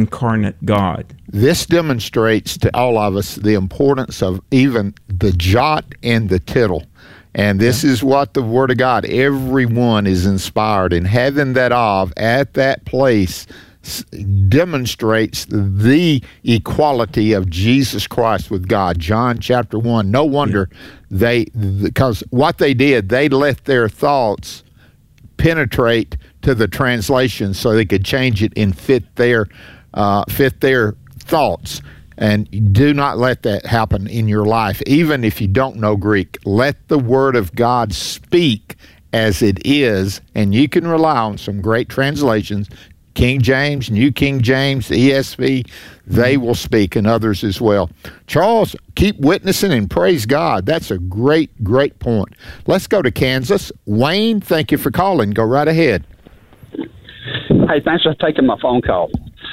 incarnate God. This demonstrates to all of us the importance of even the jot and the tittle. And this is what the Word of God, everyone is inspired. And having that of at that place demonstrates the equality of Jesus Christ with God. John chapter 1. No wonder because what they did, they let their thoughts penetrate to the translation so they could change it and fit their thoughts. And do not let that happen in your life. Even if you don't know Greek, let the Word of God speak as it is, and you can rely on some great translations, King James, New King James, ESV, they will speak, and others as well. Charles, keep witnessing and praise God. That's a great, great point. Let's go to Kansas. Wayne, thank you for calling. Go right ahead. Hey, thanks for taking my phone call.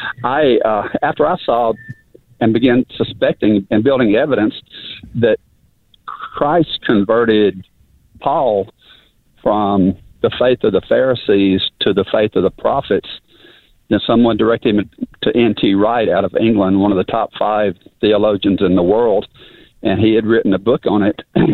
After I saw and began suspecting and building evidence that Christ converted Paul from the faith of the Pharisees to the faith of the prophets, and someone directed him to N.T. Wright out of England, one of the top 5 theologians in the world, and he had written a book on it in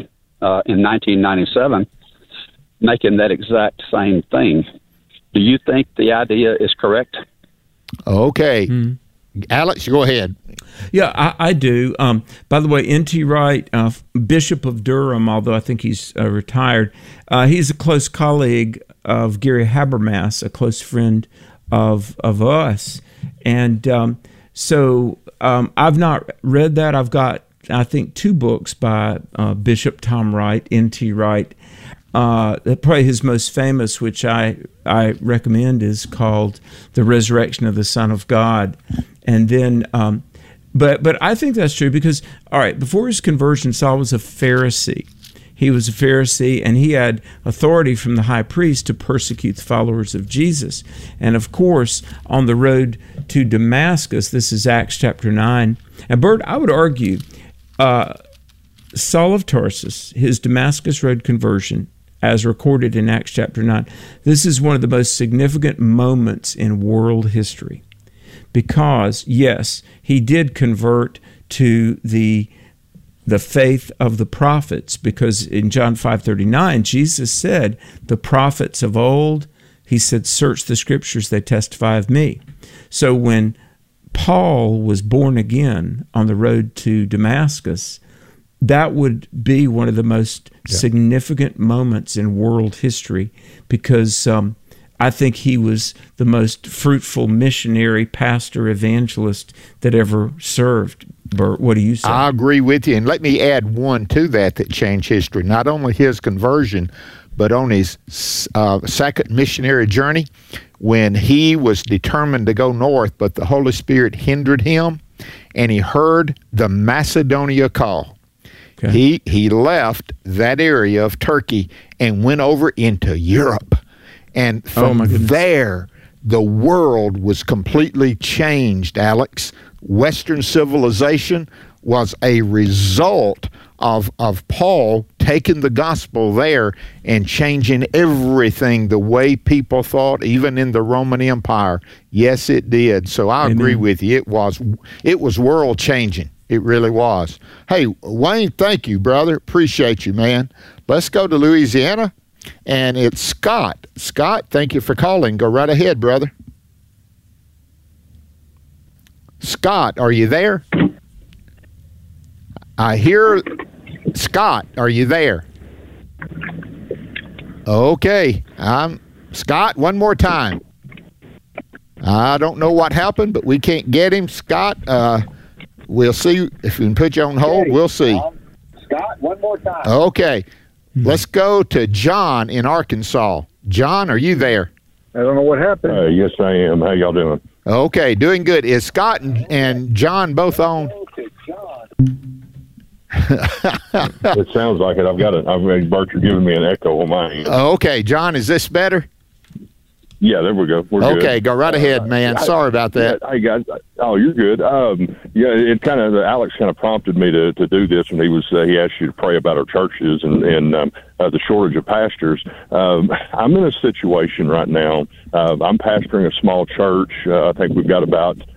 1997, making that exact same thing. Do you think the idea is correct? Okay. Alex, go ahead. Yeah, I do. By the way, N.T. Wright, Bishop of Durham, although I think he's retired, he's a close colleague of Gary Habermas, a close friend of us. And so I've not read that. I've got, I think, 2 books by Bishop Tom Wright, N.T. Wright. Probably his most famous, which I recommend, is called The Resurrection of the Son of God. And then, but I think that's true because, all right, before his conversion, Saul was a Pharisee. He was a Pharisee, and he had authority from the high priest to persecute the followers of Jesus. And of course, on the road to Damascus, this is Acts chapter 9. And Bert, I would argue, Saul of Tarsus, his Damascus Road conversion, as recorded in Acts chapter 9, this is one of the most significant moments in world history. Because, yes, he did convert to the faith of the prophets, because in John 5:39, Jesus said, the prophets of old, he said, search the scriptures, they testify of me. So when Paul was born again on the road to Damascus, that would be one of the most significant moments in world history, because I think he was the most fruitful missionary, pastor, evangelist that ever served. Bert, what do you say? I agree with you. And let me add one to that changed history. Not only his conversion, but on his second missionary journey, when he was determined to go north, but the Holy Spirit hindered him, and he heard the Macedonia call. Okay. He left that area of Turkey and went over into Europe. And from there, the world was completely changed, Alex. Western civilization was a result of Paul taking the gospel there and changing everything the way people thought, even in the Roman Empire. Yes, it did. So I agree with you. It was world changing. It really was. Hey, Wayne, thank you, brother. Appreciate you, man. Let's go to Louisiana, and it's Scott. Scott, thank you for calling. Go right ahead, brother. Scott, are you there? I hear Scott. Are you there? Okay. Scott, one more time. I don't know what happened, but we can't get him. Scott, we'll see if we can put you on hold. We'll see. Scott, one more time. Okay. Let's go to John in Arkansas. John, are you there? I don't know what happened. Yes, I am. How y'all doing? Okay, doing good. Is Scott and John both on? It sounds like it. Bert, you're giving me an echo on my end. Okay, John, is this better? Yeah, there we go. We're okay, good. Go right ahead, man. Sorry about that. Hey, guys. Oh, you're good. Alex kind of prompted me to do this when he asked you to pray about our churches and the shortage of pastors. I'm in a situation right now. I'm pastoring a small church. I think we've got about